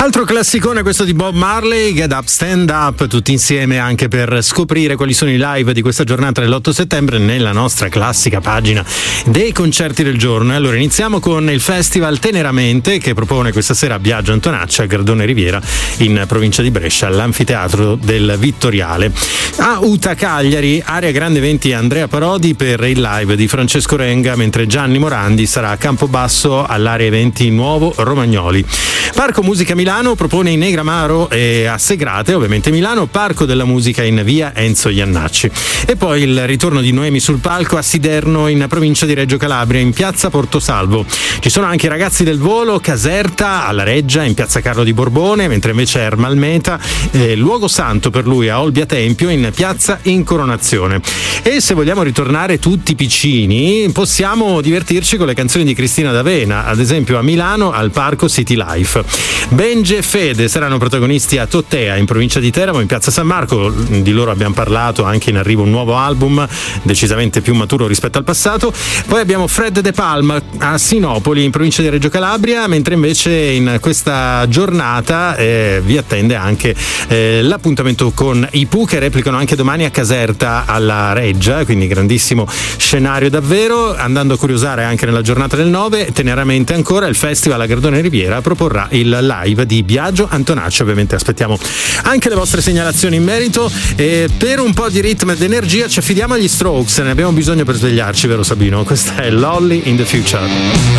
Altro classicone questo di Bob Marley, Get Up Stand Up, tutti insieme anche per scoprire quali sono i live di questa giornata dell'8 settembre nella nostra classica pagina dei concerti del giorno. E allora iniziamo con il Festival Teneramente, che propone questa sera a Biagio Antonacci, a Gardone Riviera, in provincia di Brescia, all'Anfiteatro del Vittoriale. A Uta Cagliari, area grande eventi Andrea Parodi per il live di Francesco Renga, mentre Gianni Morandi sarà a Campobasso all'area eventi Nuovo Romagnoli. Parco Musica Milano propone in Negramaro e a Segrate, ovviamente Milano, Parco della Musica in via Enzo Iannacci. E poi il ritorno di Noemi sul palco a Siderno, in provincia di Reggio Calabria, in piazza Portosalvo. Ci sono anche i ragazzi del volo, Caserta alla Reggia, in piazza Carlo di Borbone, mentre invece Ermal Meta, luogo santo per lui a Olbia Tempio, in piazza Incoronazione. E se vogliamo ritornare tutti piccini, possiamo divertirci con le canzoni di Cristina D'Avena, ad esempio a Milano al Parco City Life. Benge e Fede saranno protagonisti a Tottea, in provincia di Teramo, in piazza San Marco. Di loro abbiamo parlato, anche in arrivo un nuovo album decisamente più maturo rispetto al passato. Poi abbiamo Fred De Palma a Sinopoli, in provincia di Reggio Calabria, mentre invece in questa giornata vi attende anche l'appuntamento con i Pooh, che replicano anche domani a Caserta alla Reggia, quindi grandissimo scenario davvero. Andando a curiosare anche nella giornata del 9, teneramente ancora il Festival a Gardone Riviera proporrà il live di Biagio Antonacci. Ovviamente aspettiamo anche le vostre segnalazioni in merito, e per un po' di ritmo ed energia ci affidiamo agli Strokes, ne abbiamo bisogno per svegliarci, vero Sabino? Questa è Lolly in the Future.